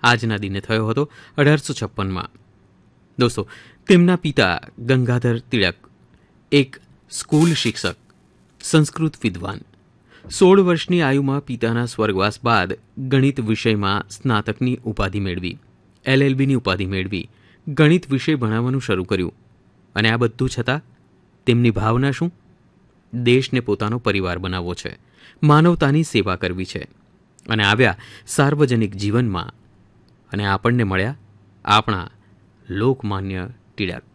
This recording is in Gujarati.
આજના દિને થયો હતો 1856માં. દોસ્તો, તેમના પિતા ગંગાધર તિલક એક સ્કૂલ શિક્ષક, સંસ્કૃત વિદ્વાન. 16 વર્ષની આયુમાં પિતાના સ્વર્ગવાસ બાદ ગણિત વિષયમાં સ્નાતકની ઉપાધિ મેળવી, LLBની ઉપાધિ મેળવી, ગણિત વિષય ભણાવવાનું શરૂ કર્યું. અને આ બધું છતાં તેમની ભાવના શું? દેશને પોતાનો પરિવાર બનાવવો છે, માનવતાની સેવા કરવી છે. અને આવ્યા સાર્વજનિક જીવનમાં અને આપણને મળ્યા આપણા લોકમાન્ય ટિળક.